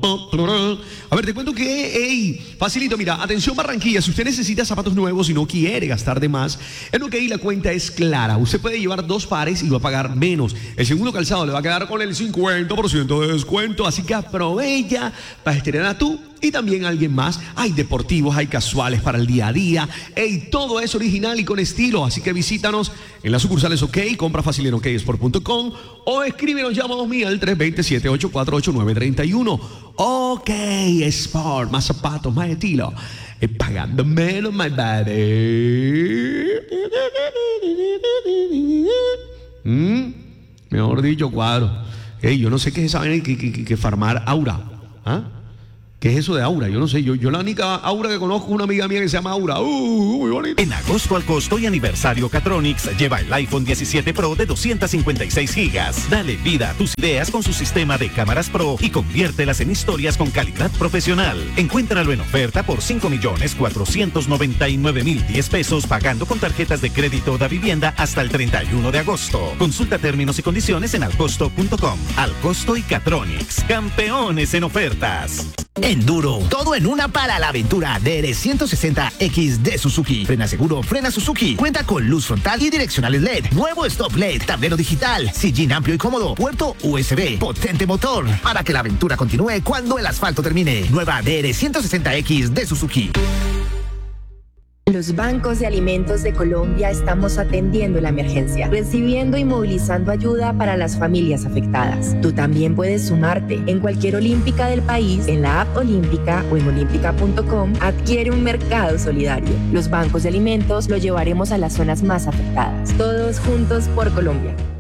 A ver, te cuento que, hey, facilito, mira, atención Barranquilla, si usted necesita zapatos nuevos y no quiere gastar de más, en OK la cuenta es clara. Usted puede llevar 2 pares y va a pagar menos. El segundo calzado le va a quedar con el 50% de descuento, así que aprovecha para estrenar a tú y también a alguien más. Hay deportivos, hay casuales para el día a día. Hey, todo es original y con estilo, así que visítanos en las sucursales OK, compra fácil en oksport.com o escríbenos, llámanos al 320-784-8931. OK Sport, más zapatos, más estilo. Pagando menos, my buddy. Mejor dicho, cuadro. Hey, yo no sé qué es esa vaina que farmar Aura. ¿Ah? ¿Qué es eso de Aura? Yo no sé, yo la única Aura que conozco es una amiga mía que se llama Aura. Muy bonita. En agosto al costo y aniversario Catronics, lleva el iPhone 17 Pro de 256 gigas. Dale vida a tus ideas con su sistema de cámaras Pro y conviértelas en historias con calidad profesional. Encuéntralo en oferta por 5.499.010 pesos pagando con tarjetas de crédito da vivienda hasta el 31 de agosto. Consulta términos y condiciones en alcosto.com. Al costo y Catronics, campeones en ofertas. Enduro, todo en una para la aventura. DR160X de Suzuki. Frena seguro, frena Suzuki. Cuenta con luz frontal y direccionales LED. Nuevo stop LED, tablero digital, sillín amplio y cómodo, puerto USB, potente motor. Para que la aventura continúe cuando el asfalto termine. Nueva DR160X de Suzuki. Los bancos de alimentos de Colombia estamos atendiendo la emergencia, recibiendo y movilizando ayuda para las familias afectadas. Tú también puedes sumarte. En cualquier olímpica del país, en la app Olímpica o en olímpica.com, adquiere un mercado solidario. Los bancos de alimentos lo llevaremos a las zonas más afectadas. Todos juntos por Colombia.